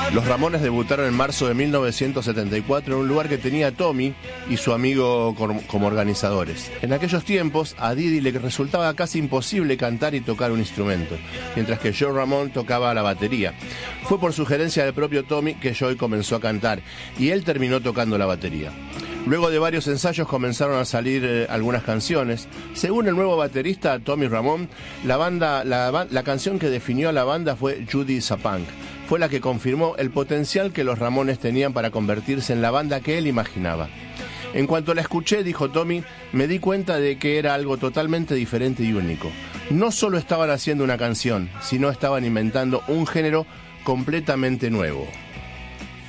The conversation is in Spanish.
Los Ramones debutaron en marzo de 1974 en un lugar que tenía Tommy y su amigo como organizadores. En aquellos tiempos, a Didi le resultaba casi imposible cantar y tocar un instrumento, mientras que Joe Ramone tocaba la batería. Fue por sugerencia del propio Tommy que Joey comenzó a cantar, y él terminó tocando la batería. Luego de varios ensayos comenzaron a salir algunas canciones. Según el nuevo baterista Tommy Ramone, la canción que definió a la banda fue Judy Sapunk. Fue la que confirmó el potencial que los Ramones tenían para convertirse en la banda que él imaginaba. En cuanto la escuché, dijo Tommy, me di cuenta de que era algo totalmente diferente y único. No solo estaban haciendo una canción, sino estaban inventando un género completamente nuevo.